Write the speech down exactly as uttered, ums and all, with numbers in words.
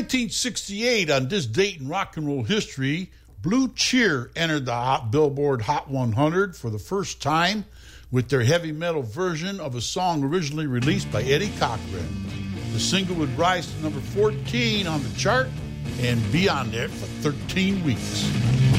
nineteen sixty-eight, on this date in rock and roll history, Blue Cheer entered the Hot Billboard Hot one hundred for the first time with their heavy metal version of a song originally released by Eddie Cochran. The single would rise to number fourteen on the chart and be on there for thirteen weeks.